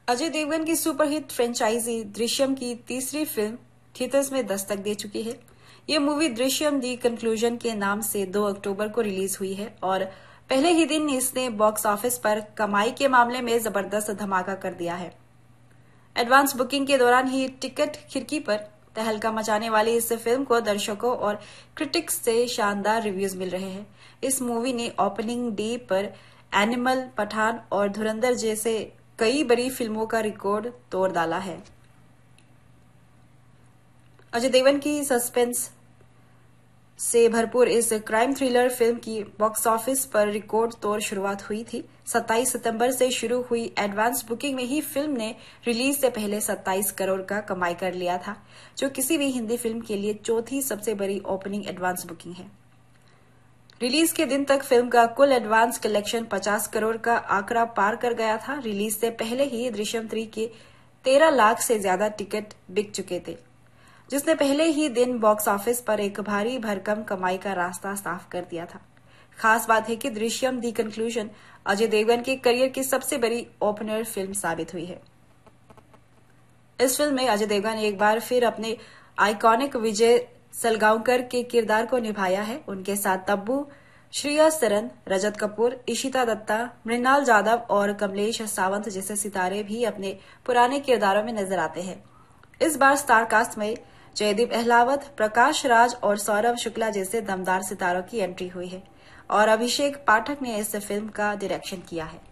अजय देवगन की superhit franchise Drishyam की तीसरी फिल्म थिएटर्स में दस्तक दे चुकी है। ये मूवी दृश्यम दी कंक्लूजन के नाम से 2 अक्टूबर को रिलीज हुई है और पहले ही दिन इसने बॉक्स ऑफिस पर कमाई के मामले में जबरदस्त धमाका कर दिया है। एडवांस बुकिंग के दौरान ही टिकट खिड़की पर तहलका मचाने वाली इस फिल्म को दर्शकों और क्रिटिक्स से शानदार रिव्यूज मिल रहे हैं। इस मूवी ने ओपनिंग डे पर एनिमल, पठान और धुरंधर जैसे कई बड़ी फिल्मों का रिकॉर्ड तोड़ डाला है। अजय देवगन की सस्पेंस से भरपूर इस क्राइम थ्रिलर फिल्म की बॉक्स ऑफिस पर रिकॉर्ड तोड़ शुरुआत हुई थी। 27 सितंबर से शुरू हुई एडवांस बुकिंग में ही फिल्म ने रिलीज से पहले 27 करोड़ का कमाई कर लिया था, जो किसी भी हिंदी फिल्म के लिए चौथी सबसे बड़ी ओपनिंग एडवांस बुकिंग है। रिलीज के दिन तक फिल्म का कुल एडवांस कलेक्शन 50 करोड़ का आंकड़ा पार कर गया था। रिलीज से पहले ही दृश्यम 3 के 13 लाख से ज्यादा टिकट बिक चुके थे, जिसने पहले ही दिन बॉक्स ऑफिस पर एक भारी भरकम कमाई का रास्ता साफ कर दिया था। खास बात है कि दृश्यम दी कंक्लूजन अजय देवगन के करियर की सबसे बड़ी ओपनर फिल्म साबित हुई है। इस फिल्म में अजय देवगन एक बार फिर अपने आइकॉनिक विजय सलगांवकर के किरदार को निभाया है। उनके साथ तब्बू, श्रेया सरन, रजत कपूर, इशिता दत्ता, मृणाल जाधव और कमलेश सावंत जैसे सितारे भी अपने पुराने किरदारों में नजर आते हैं। इस बार स्टार कास्ट में जयदीप अहलावत, प्रकाश राज और सौरभ शुक्ला जैसे दमदार सितारों की एंट्री हुई है और अभिषेक पाठक ने इस फिल्म का डायरेक्शन किया है।